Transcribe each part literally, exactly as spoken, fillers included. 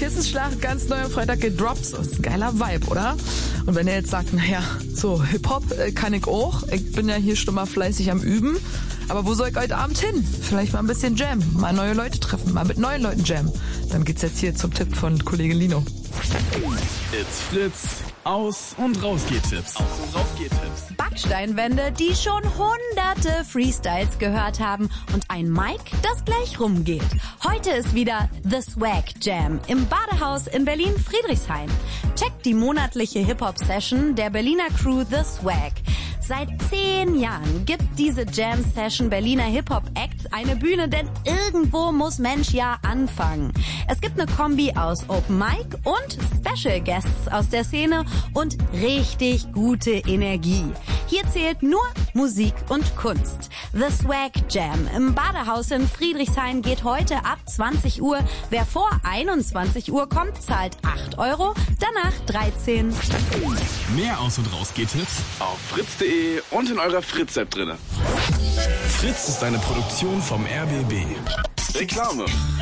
Kissenschlacht, ganz neu am Freitag gedroppt. Das ist ein geiler Vibe, oder? Und wenn ihr jetzt sagt, naja, so Hip-Hop äh, kann ich auch. Ich bin ja hier schon mal fleißig am Üben. Aber wo soll ich heute Abend hin? Vielleicht mal ein bisschen Jam, mal neue Leute treffen, mal mit neuen Leuten Jam. Dann geht's jetzt hier zum Tipp von Kollege Lino. It's Fritz. Aus- und Rausgeht-Tipps. Aus- und Rausgeht-Tipps. Backsteinwände, die schon hunderte Freestyles gehört haben und ein Mic, das gleich rumgeht. Heute ist wieder The Swag Jam im Badehaus in Berlin-Friedrichshain. Checkt die monatliche Hip-Hop-Session der Berliner Crew The Swag. Seit zehn Jahren gibt diese Jam-Session Berliner Hip-Hop-Acts eine Bühne, denn irgendwo muss Mensch ja anfangen. Es gibt eine Kombi aus Open Mic und Special Guests aus der Szene und richtig gute Energie. Hier zählt nur Musik und Kunst. The Swag Jam im Badehaus in Friedrichshain geht heute ab zwanzig Uhr. Wer vor einundzwanzig Uhr kommt, zahlt acht Euro, danach dreizehn. Mehr Aus- und Rausgeht-Tipps auf fritz punkt de und in eurer Fritz-App drinne. Fritz ist eine Produktion vom R B B. Reklame.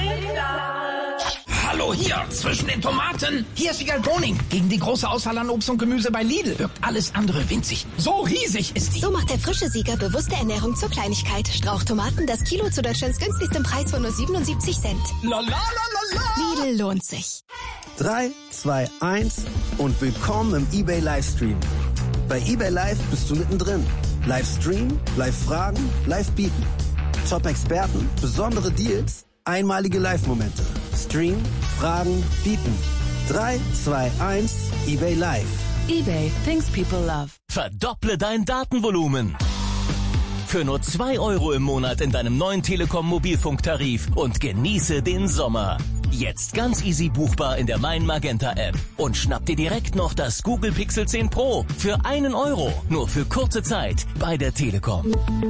Hallo hier, zwischen den Tomaten. Hier ist Vigal Boning. Gegen die große Auswahl an Obst und Gemüse bei Lidl wirkt alles andere winzig. So riesig ist die. So macht der frische Sieger bewusste Ernährung zur Kleinigkeit. Strauchtomaten, das Kilo zu Deutschlands günstigstem Preis von nur siebenundsiebzig Cent. La, la, la, la, la. Lidl lohnt sich. drei, zwei, eins und willkommen im eBay Livestream. Bei eBay Live bist du mittendrin. Livestream, Live-Fragen, Live-Bieten. Top-Experten, besondere Deals, einmalige Live-Momente. Stream, Fragen, Bieten. drei, zwei, eins, eBay Live. eBay, things people love. Verdopple dein Datenvolumen. Für nur zwei Euro im Monat in deinem neuen Telekom-Mobilfunktarif und genieße den Sommer. Jetzt ganz easy buchbar in der Mein Magenta App. Und schnapp dir direkt noch das Google Pixel zehn Pro für einen Euro. Nur für kurze Zeit bei der Telekom.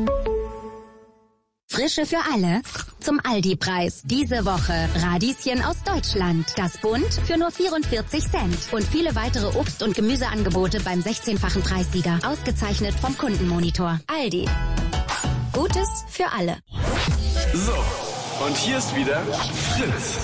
Frische für alle zum Aldi-Preis. Diese Woche Radieschen aus Deutschland. Das Bund für nur vierundvierzig Cent. Und viele weitere Obst- und Gemüseangebote beim sechzehnfachen Preissieger. Ausgezeichnet vom Kundenmonitor. Aldi. Gutes für alle. So, und hier ist wieder Fritz.